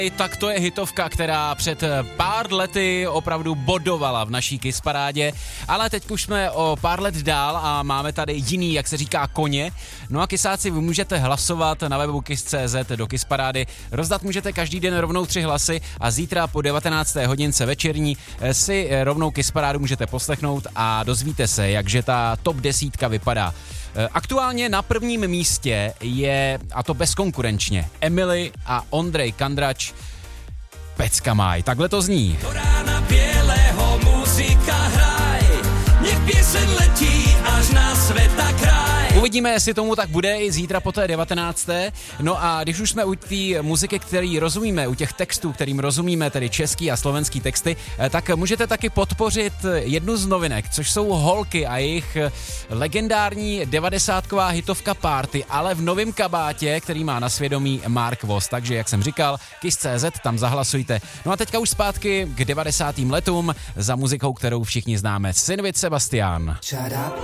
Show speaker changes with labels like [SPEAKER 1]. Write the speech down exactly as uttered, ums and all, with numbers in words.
[SPEAKER 1] Tak to je hitovka, která před pár lety opravdu bodovala v naší Kiss parádě, ale teď už jsme o pár let dál a máme tady jiný, jak se říká, koně. No a Kissáci, vy můžete hlasovat na webu kiss tečka cé zet do Kiss parády. Rozdat můžete každý den rovnou tři hlasy a zítra po devatenácté hodince večerní si rovnou Kiss parádu můžete poslechnout a dozvíte se, jakže ta top desítka vypadá. Aktuálně na prvním místě je, a to bezkonkurenčně, Emily a Ondrej Kandrač, Pecka máj. Takhle to zní.
[SPEAKER 2] Do rána bělého muzika hraj, nech pěseň letí až na světa kraj.
[SPEAKER 1] Uvidíme, jestli tomu tak bude i zítra po té devatenácté. No a když už jsme u té muziky, který rozumíme, u těch textů, kterým rozumíme, tedy český a slovenský texty, tak můžete taky podpořit jednu z novinek, což jsou Holky a jejich legendární devadesátková hitovka Party, ale v novém kabátě, který má na svědomí Mark Voss. Takže, jak jsem říkal, kiss tečka cé zet, tam zahlasujte. No a teďka už zpátky k devadesátým letům za muzikou, kterou všichni známe. Synvid Sebastian.